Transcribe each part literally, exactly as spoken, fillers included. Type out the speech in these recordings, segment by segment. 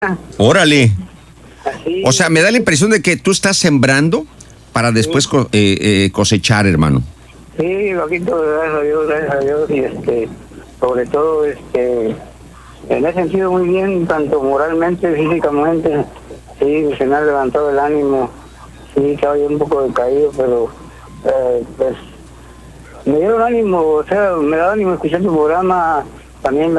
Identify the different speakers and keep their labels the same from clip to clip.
Speaker 1: Órale.
Speaker 2: Así.
Speaker 1: O sea, me da la impresión de que tú estás sembrando para después co- eh, eh, cosechar, hermano.
Speaker 2: Sí, Joaquito, gracias a Dios, gracias a Dios, y este, sobre todo, este, en ese sentido muy bien, tanto moralmente, físicamente, sí, se me ha levantado el ánimo, sí, estaba yo un poco decaído, pero, eh, pues, me dieron ánimo, o sea, me da ánimo escuchar tu programa, también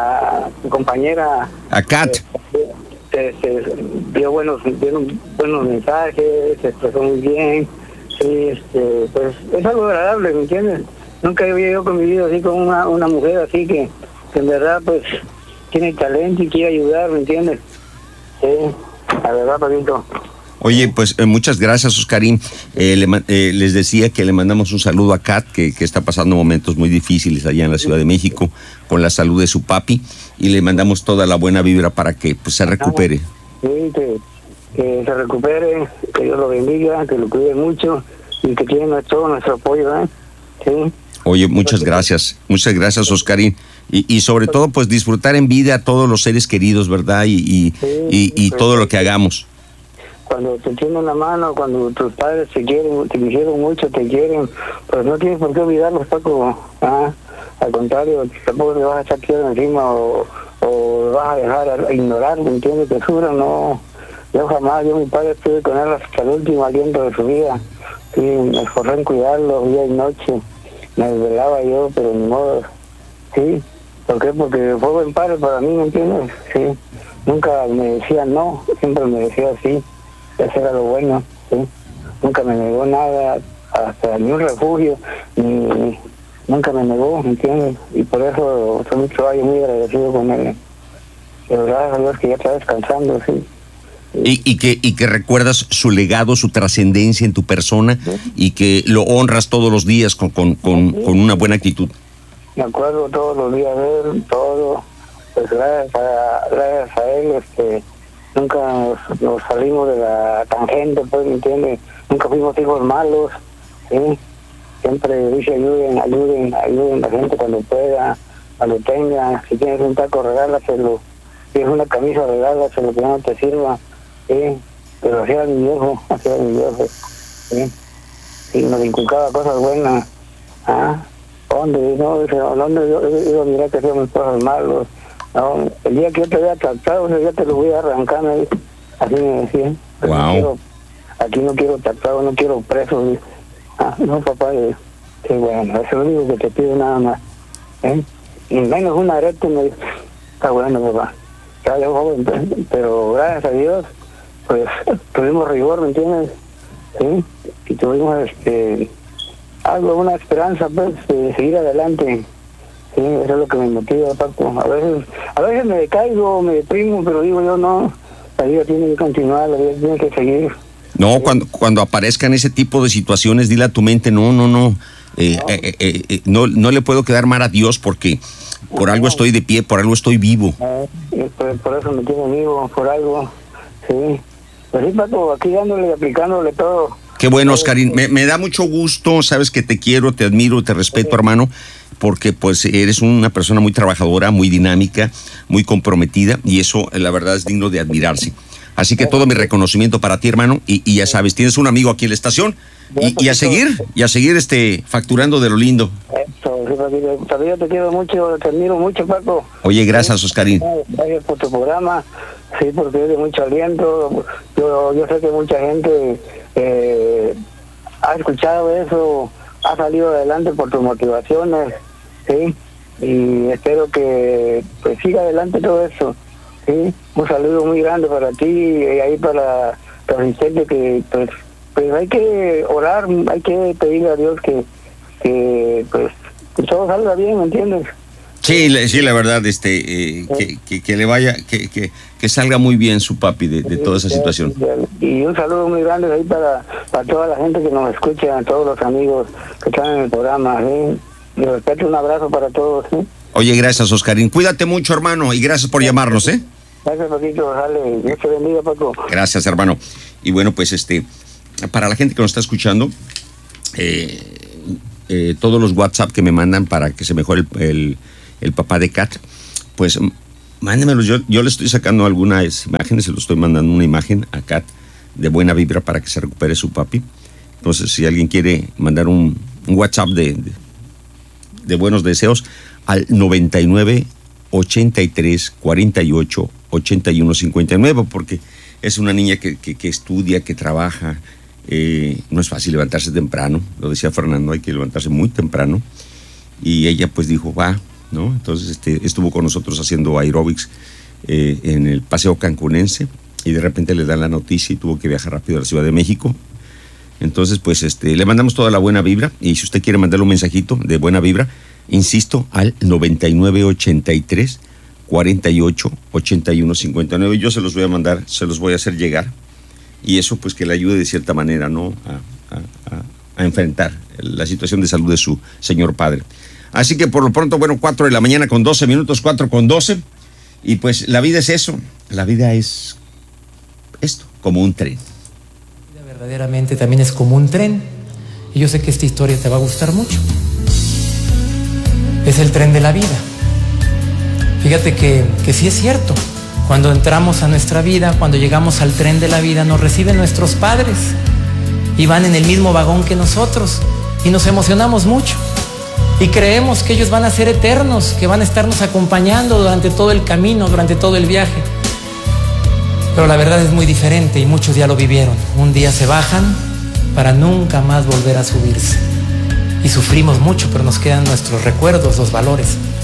Speaker 2: la tu compañera,
Speaker 1: A Kat.
Speaker 2: eh, se, se dio buenos, dieron buenos mensajes, se expresó muy bien. Sí, este, pues es algo agradable, ¿me entiendes? Nunca había yo convivido así con una, una mujer así que, que en verdad pues tiene talento y quiere ayudar, ¿me entiendes? Sí, la verdad, Pablito.
Speaker 1: Oye, pues eh, muchas gracias, Oscarín. Eh, le ma- eh, les decía que le mandamos un saludo a Kat, que, que está pasando momentos muy difíciles allá en la Ciudad de México con la salud de su papi, y le mandamos toda la buena vibra para que pues, se recupere.
Speaker 2: Sí, que, que se recupere, que Dios lo bendiga, que lo cuide mucho y que tiene todo nuestro apoyo, ¿eh? Sí.
Speaker 1: Oye, muchas gracias, muchas gracias, Oscarín. Y, y sobre todo, pues disfrutar en vida a todos los seres queridos, ¿verdad? Y, y, y, y todo lo que hagamos.
Speaker 2: Cuando te tienden la mano, cuando tus padres te quieren, te quisieron mucho, te quieren, pues no tienes por qué olvidarlos, Paco. Ah, al contrario, tampoco te vas a echar tierra encima o, o vas a dejar a ignorar, ¿me entiendes? Te juro, no. Yo jamás, yo mi padre estuve con él hasta el último aliento de su vida. Sí, me esforcé en cuidarlo día y noche. Me desvelaba yo, pero ni modo. Sí, ¿por qué? Porque fue buen padre para mí, ¿me entiendes? Sí, nunca me decía no, siempre me decía sí. Eso era lo bueno, ¿sí? Nunca me negó nada, hasta ni un refugio, ni nunca me negó, ¿me entiendes? Y por eso soy mucho años muy agradecido con él. Pero gracias a Dios que ya está descansando, sí.
Speaker 1: Y, y, que, y que recuerdas su legado, su trascendencia en tu persona, y que lo honras todos los días con, con, con, con una buena actitud.
Speaker 2: Me acuerdo todos los días de él, todo, pues gracias a, gracias a él, este... Nunca nos, nos salimos de la tangente, pues, ¿me entiendes? Nunca fuimos hijos malos, ¿sí? Siempre dice ayuden, ayuden, ayuden a la gente cuando pueda, cuando tenga. Si tienes un taco, regálaselo. Si tienes una camisa, regálaselo, que no te sirva, ¿sí? Pero hacía mi viejo, hacía mi viejo, ¿sí? Y nos inculcaba cosas buenas, ¿ah? ¿Dónde? No, dice, ¿dónde yo, yo, yo miré que hacíamos cosas malas? No, el día que yo te había tratado, ese día te lo voy a arrancar, me dice. Así me decía.
Speaker 1: Wow.
Speaker 2: No quiero, aquí no quiero tratado, no quiero preso. Dice. Ah, no, papá, eh, qué bueno, eso es lo único que te pido nada más. ¿Eh? Y menos un arete, me dice. Está bueno, papá. Está yo joven, pero gracias a Dios, pues tuvimos rigor, ¿me entiendes? Sí, y tuvimos este algo, una esperanza, pues, de seguir adelante. Sí, eso es lo que me motiva, Paco. A veces, a veces me decaigo, me deprimo, pero digo yo, no, la vida tiene que continuar, la vida tiene que seguir.
Speaker 1: No,
Speaker 2: Sí.
Speaker 1: cuando, cuando aparezcan ese tipo de situaciones, dile a tu mente, no, no, no, eh,
Speaker 2: No.
Speaker 1: eh, eh, eh, no, no le puedo quedar mal a Dios porque por algo estoy de pie, por algo estoy vivo.
Speaker 2: Eh, y por, por eso me tiene vivo, por algo. Sí. Pues sí, Paco, aquí dándole, aplicándole todo.
Speaker 1: Qué bueno, Oscarín. Me, me da mucho gusto, sabes que te quiero, te admiro, te respeto, hermano, porque pues eres una persona muy trabajadora, muy dinámica, muy comprometida, y eso la verdad es digno de admirarse. Así que todo mi reconocimiento para ti, hermano, y, y ya sabes, tienes un amigo aquí en la estación, y, y a seguir, y a seguir este facturando de lo lindo.
Speaker 2: Eso, sí, Paquito. Todavía te quiero mucho, te admiro mucho, Paco.
Speaker 1: Oye, gracias, Oscarín.
Speaker 2: Gracias por tu programa, sí, porque es de mucho aliento. Yo, yo sé que mucha gente eh, ha escuchado eso, ha salido adelante por tus motivaciones, sí, y espero que pues siga adelante todo eso, sí. Un saludo muy grande para ti y ahí para los asistentes que pues, pues hay que orar, hay que pedirle a Dios que, que pues que todo salga bien, ¿me entiendes?
Speaker 1: Sí, le- sí, la verdad, este, eh, que, que, que le vaya, que, que, que salga muy bien su papi de, de toda esa situación.
Speaker 2: Y un saludo muy grande ahí para, para toda la gente que nos escucha, a todos los amigos que están en el programa. ¿Sí? Y respeto, un abrazo para todos. ¿Sí?
Speaker 1: Oye, gracias, Oscarín. Cuídate mucho, hermano, y gracias por llamarnos, ¿eh?
Speaker 2: Gracias, Paquito. Dale, Dios te bendiga, Paco.
Speaker 1: Gracias, hermano. Y bueno, pues este, para la gente que nos está escuchando, eh, eh, todos los WhatsApp que me mandan para que se mejore el, el, el papá de Kat, pues Mándemelos, yo, yo le estoy sacando algunas imágenes, se lo estoy mandando una imagen a Kat de buena vibra para que se recupere su papi. Entonces, si alguien quiere mandar un, un WhatsApp de, de, de buenos deseos al noventa y nueve, ochenta y tres, cuarenta y ocho, ochenta y uno, cincuenta y nueve, porque es una niña que, que, que estudia, que trabaja. Eh, no es fácil levantarse temprano, lo decía Fernando, hay que levantarse muy temprano. Y ella pues dijo, va, ¿no? Entonces este, estuvo con nosotros haciendo aeróbics eh, en el Paseo Cancunense, y de repente le dan la noticia y tuvo que viajar rápido a la Ciudad de México. Entonces, pues, este, le mandamos toda la buena vibra, y si usted quiere mandarle un mensajito de buena vibra, insisto, al noventa y nueve, ochenta y tres, cuarenta y ocho, ochenta y uno, cincuenta y nueve, yo se los voy a mandar, se los voy a hacer llegar, y eso pues que le ayude de cierta manera, ¿no?, a, a, a, a enfrentar la situación de salud de su señor padre. Así que por lo pronto, bueno, cuatro de la mañana con doce minutos, cuatro con doce, y pues la vida es eso, la vida es esto, como un tren.
Speaker 3: Verdaderamente también es como un tren, y yo sé que esta historia te va a gustar mucho. Es el tren de la vida. Fíjate que, que sí es cierto, cuando entramos a nuestra vida, cuando llegamos al tren de la vida, nos reciben nuestros padres y van en el mismo vagón que nosotros, y nos emocionamos mucho y creemos que ellos van a ser eternos, que van a estarnos acompañando durante todo el camino, durante todo el viaje. Pero la verdad es muy diferente, y muchos ya lo vivieron. Un día se bajan para nunca más volver a subirse. Y sufrimos mucho, pero nos quedan nuestros recuerdos, los valores.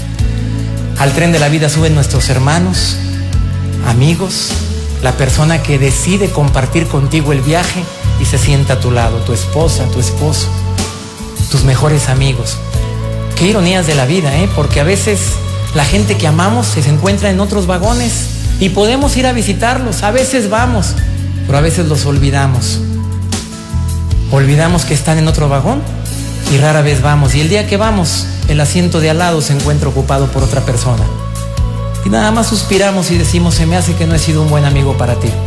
Speaker 3: Al tren de la vida suben nuestros hermanos, amigos, la persona que decide compartir contigo el viaje y se sienta a tu lado, tu esposa, tu esposo, tus mejores amigos. Qué ironías de la vida, ¿eh? Porque a veces la gente que amamos se encuentra en otros vagones y podemos ir a visitarlos, a veces vamos, pero a veces los olvidamos. Olvidamos que están en otro vagón y rara vez vamos. Y el día que vamos, el asiento de al lado se encuentra ocupado por otra persona. Y nada más suspiramos y decimos, se me hace que no he sido un buen amigo para ti.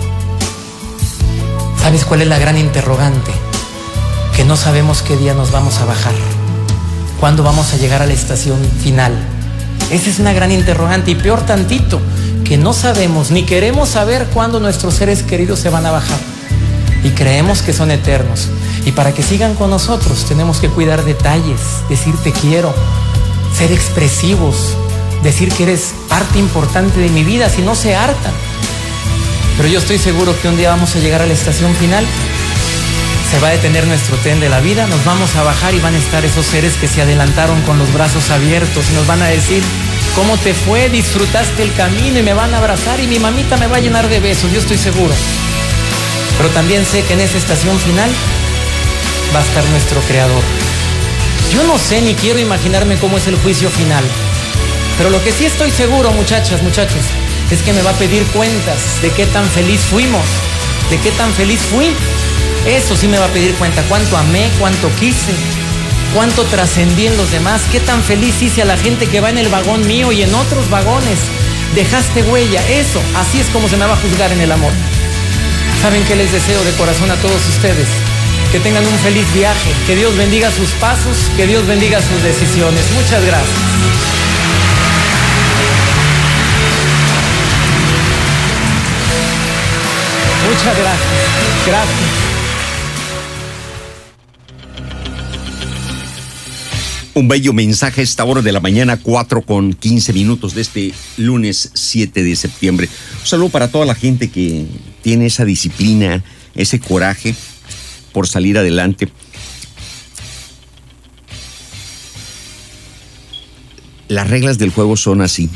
Speaker 3: ¿Sabes cuál es la gran interrogante? Que no sabemos qué día nos vamos a bajar, cuándo vamos a llegar a la estación final. Esa es una gran interrogante, y peor tantito, que no sabemos ni queremos saber cuándo nuestros seres queridos se van a bajar, y creemos que son eternos. Y para que sigan con nosotros tenemos que cuidar detalles, decir te quiero, ser expresivos, decir que eres parte importante de mi vida, si no se hartan. Pero yo estoy seguro que un día vamos a llegar a la estación final, se va a detener nuestro tren de la vida, nos vamos a bajar y van a estar esos seres que se adelantaron con los brazos abiertos y nos van a decir, ¿cómo te fue? ¿Disfrutaste el camino? Y me van a abrazar y mi mamita me va a llenar de besos, yo estoy seguro. Pero también sé que en esa estación final va a estar nuestro Creador. Yo no sé ni quiero imaginarme cómo es el juicio final, pero lo que sí estoy seguro, muchachas, muchachos, es que me va a pedir cuentas de qué tan feliz fuimos, de qué tan feliz fui. Eso sí me va a pedir cuenta, cuánto amé, cuánto quise, cuánto trascendí en los demás, qué tan feliz hice a la gente que va en el vagón mío y en otros vagones. Dejaste huella, eso, así es como se me va a juzgar en el amor. ¿Saben qué les deseo de corazón a todos ustedes? Que tengan un feliz viaje, que Dios bendiga sus pasos, que Dios bendiga sus decisiones. Muchas gracias. Muchas gracias. Gracias.
Speaker 1: Un bello mensaje a esta hora de la mañana, cuatro con quince minutos de este lunes siete de septiembre. Un saludo para toda la gente que tiene esa disciplina, ese coraje por salir adelante. Las reglas del juego son así.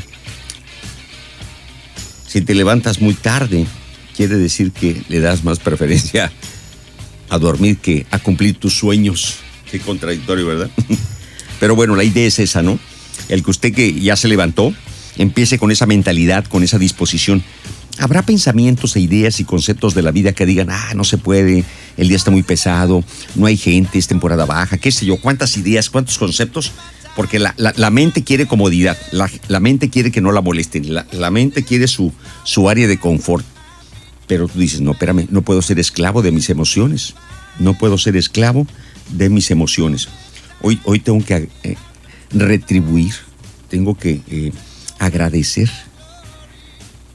Speaker 1: Si te levantas muy tarde, quiere decir que le das más preferencia a dormir que a cumplir tus sueños. Qué contradictorio, ¿verdad? Pero bueno, la idea es esa, ¿no? El que usted que ya se levantó, empiece con esa mentalidad, con esa disposición. Habrá pensamientos e ideas y conceptos de la vida que digan, ah, no se puede, el día está muy pesado, no hay gente, es temporada baja, qué sé yo, cuántas ideas, cuántos conceptos, porque la, la, la mente quiere comodidad, la, la mente quiere que no la molesten, la, la mente quiere su, su área de confort. Pero tú dices, no, espérame, no puedo ser esclavo de mis emociones, no puedo ser esclavo de mis emociones. Hoy, hoy tengo que eh, retribuir, tengo que eh, agradecer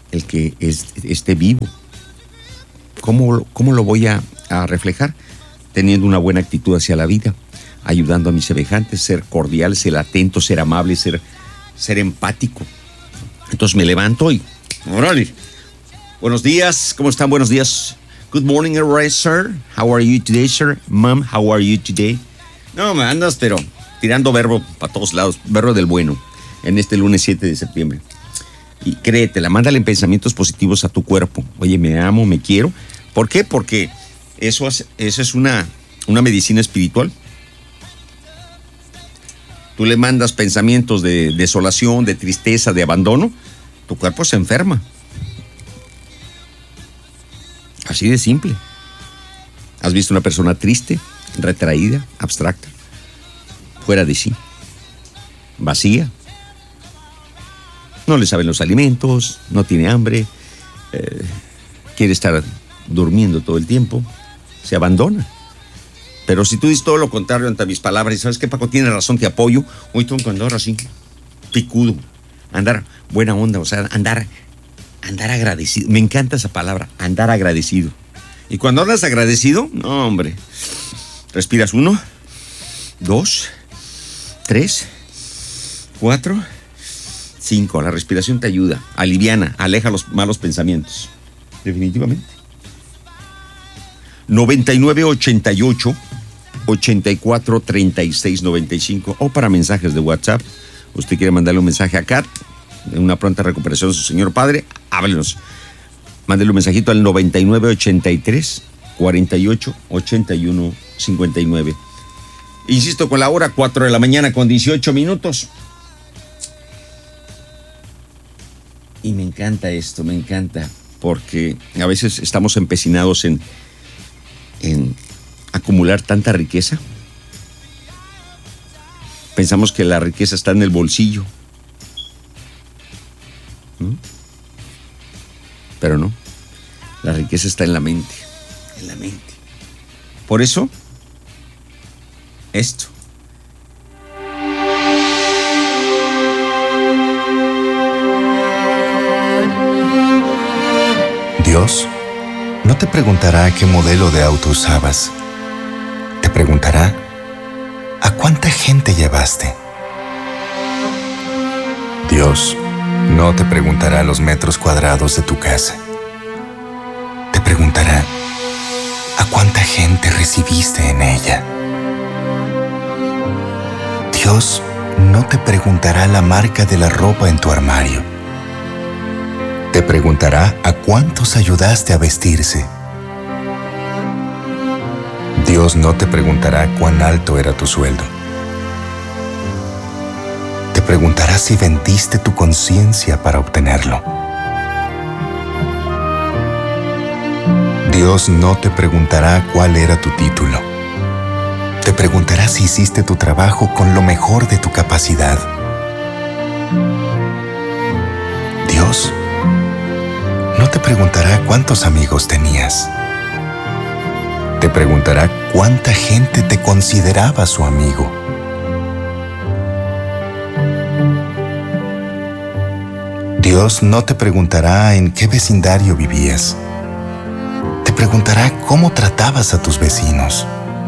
Speaker 1: el que es, esté vivo. ¿Cómo, cómo lo voy a, a reflejar? Teniendo una buena actitud hacia la vida, ayudando a mis semejantes, ser cordial, ser atento, ser amable, ser, ser empático. Entonces me levanto y... ¡Órale! Buenos días, ¿cómo están? Buenos días. Good morning, everybody, sir. How are you today, sir? Mom, how are you today? No, me andas, pero tirando verbo para todos lados, verbo del bueno, en este lunes siete de septiembre. Y créetela, mándale pensamientos positivos a tu cuerpo. Oye, me amo, me quiero. ¿Por qué? Porque eso, es, eso es una, una medicina espiritual. Tú le mandas pensamientos de desolación, de tristeza, de abandono, tu cuerpo se enferma. Así de simple. ¿Has visto una persona triste, retraída, abstracta, fuera de sí, vacía? No le saben los alimentos, no tiene hambre, eh, quiere estar durmiendo todo el tiempo, se abandona. Pero si tú dices todo lo contrario ante mis palabras, y sabes que Paco tiene razón, te apoyo, hoy tengo que andar así, picudo, andar buena onda, o sea, andar, andar agradecido. Me encanta esa palabra, andar agradecido. Y cuando andas agradecido, no, hombre, respiras uno, dos, tres, cuatro, cinco. La respiración te ayuda, aliviana, aleja los malos pensamientos. Definitivamente. noventa y nueve ochenta y ocho ochenta y cuatro treinta y seis noventa y cinco o para mensajes de WhatsApp. Usted quiere mandarle un mensaje a Kat en una pronta recuperación de su señor padre, háblenos. Mándele un mensajito al noventa y nueve ochenta y tres cuarenta y ocho ochenta y uno cincuenta y nueve. Insisto, con la hora cuatro de la mañana con dieciocho minutos. Y me encanta esto, me encanta, porque a veces estamos empecinados en, en acumular tanta riqueza. Pensamos que la riqueza está en el bolsillo. ¿Mm? Pero no, la riqueza está en la mente, en la mente. Por eso, esto.
Speaker 4: Dios no te preguntará qué modelo de auto usabas. Te preguntará a cuánta gente llevaste. Dios no te preguntará los metros cuadrados de tu casa. Te preguntará a cuánta gente recibiste en ella. Dios no te preguntará la marca de la ropa en tu armario. Te preguntará a cuántos ayudaste a vestirse. Dios no te preguntará cuán alto era tu sueldo. Te preguntará si vendiste tu conciencia para obtenerlo. Dios no te preguntará cuál era tu título. Te preguntará si hiciste tu trabajo con lo mejor de tu capacidad. Dios no te preguntará cuántos amigos tenías. Te preguntará cuánta gente te consideraba su amigo. Dios no te preguntará en qué vecindario vivías. Te preguntará cómo tratabas a tus vecinos.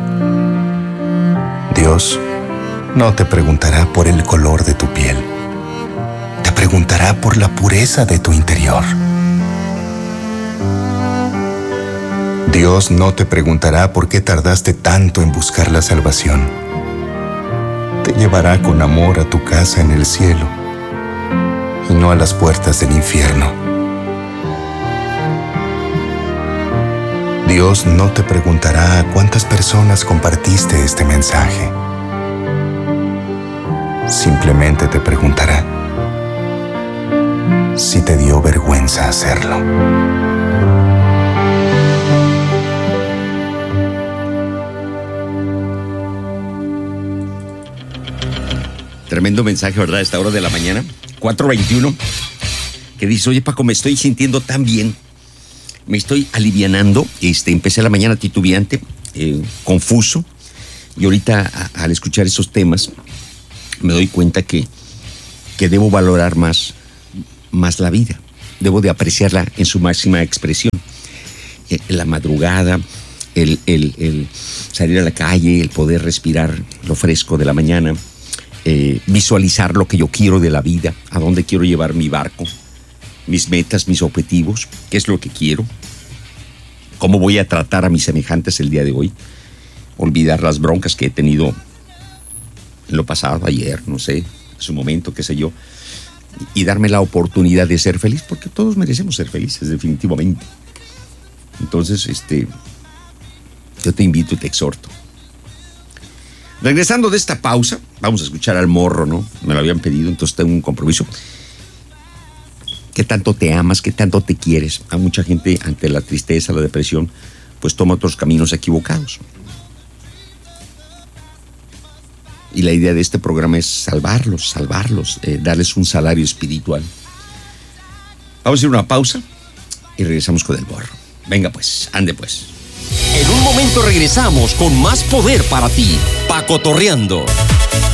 Speaker 4: Dios no te preguntará por el color de tu piel. Te preguntará por la pureza de tu interior. Dios no te preguntará por qué tardaste tanto en buscar la salvación. Te llevará con amor a tu casa en el cielo y no a las puertas del infierno. Dios no te preguntará a cuántas personas compartiste este mensaje. Simplemente te preguntará si te dio vergüenza hacerlo.
Speaker 1: Tremendo mensaje, ¿verdad? A esta hora de la mañana, cuatro veintiuno, que dice, oye Paco, me estoy sintiendo tan bien, me estoy alivianando. Este, empecé la mañana titubeante, eh, confuso, y ahorita a, al escuchar esos temas me doy cuenta que, que debo valorar más, más la vida. debo de apreciarla en su máxima expresión. Eh, la madrugada, el, el, el salir a la calle, el poder respirar lo fresco de la mañana, eh, visualizar lo que yo quiero de la vida, a dónde quiero llevar mi barco, mis metas, mis objetivos, qué es lo que quiero, cómo voy a tratar a mis semejantes el día de hoy, olvidar las broncas que he tenido en lo pasado, ayer, no sé, en su momento, qué sé yo, y darme la oportunidad de ser feliz, porque todos merecemos ser felices, definitivamente. Entonces, este, yo te invito y te exhorto. Regresando de esta pausa, vamos a escuchar al Morro, ¿no? Me lo habían pedido, entonces tengo un compromiso. ¿Qué tanto te amas? ¿Qué tanto te quieres? A mucha gente, ante la tristeza, la depresión, pues toma otros caminos equivocados. Y la idea de este programa es salvarlos, salvarlos, eh, darles un salario espiritual. Vamos a hacer una pausa y regresamos con el Morro. Venga pues, ande pues.
Speaker 5: En un momento regresamos con más poder para ti, Pacotorreando.